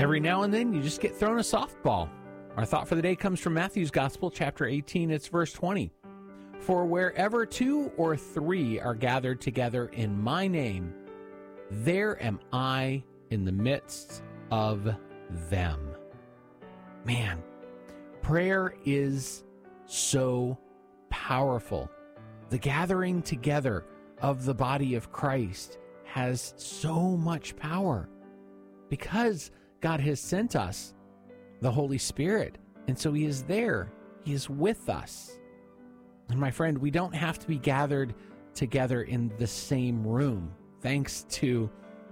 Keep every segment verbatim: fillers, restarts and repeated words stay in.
Every now and then, you just get thrown a softball. Our thought for the day comes from Matthew's Gospel, chapter eighteen, it's verse twenty. For wherever two or three are gathered together in my name, there am I in the midst of them. Man, prayer is so powerful. The gathering together of the body of Christ has so much power because God has sent us the Holy Spirit. And so he is there. He is with us. And my friend, we don't have to be gathered together in the same room, thanks to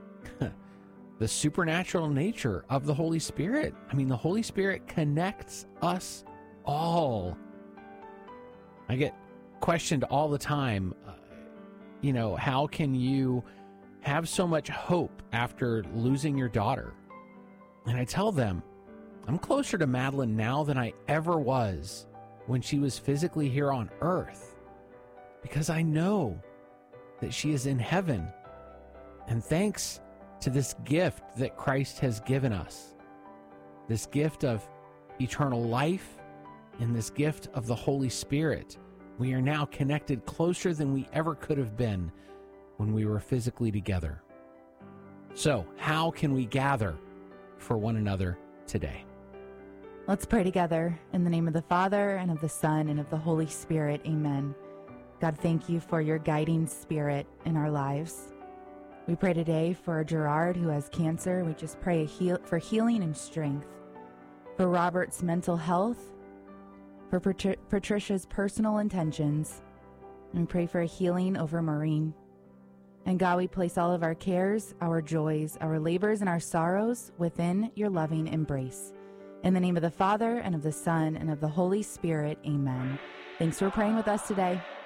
the supernatural nature of the Holy Spirit. I mean, the Holy Spirit connects us all. I get questioned all the time, uh, you know, how can you have so much hope after losing your daughter? And I tell them, I'm closer to Madeline now than I ever was when she was physically here on earth, because I know that she is in heaven. And thanks to this gift that Christ has given us, this gift of eternal life and this gift of the Holy Spirit, we are now connected closer than we ever could have been when we were physically together. So, how can we gather for one another today? Let's pray together in the name of the Father, and of the Son, and of the Holy Spirit. Amen. God, thank you for your guiding spirit in our lives. We pray today for Gerard, who has cancer. We just pray heal- for healing and strength. For Robert's mental health. For Pat- Patricia's personal intentions. And we pray for a healing over Maureen. And God, we place all of our cares, our joys, our labors, and our sorrows within your loving embrace. In the name of the Father, and of the Son, and of the Holy Spirit, amen. Thanks for praying with us today.